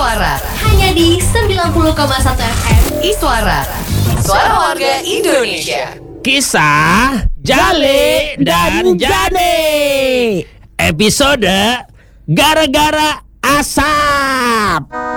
Iswara. Hanya di 90,1 FM Iswara. Suara warga Indonesia. Kisah Jale dan Jane. Episode Gara-gara Asap.